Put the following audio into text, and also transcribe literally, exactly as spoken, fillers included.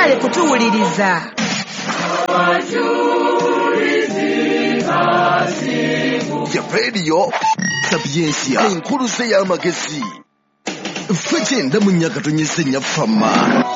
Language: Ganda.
mwagale kutuwuliriza. Ya radio Sapiensia enkulu y'amagezi ffe gyenda mu nnyaka tonyese nnyafama.